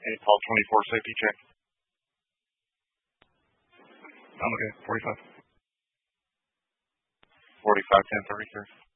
8 Paul 24 safety check. I'm okay. 45. 45 10 33.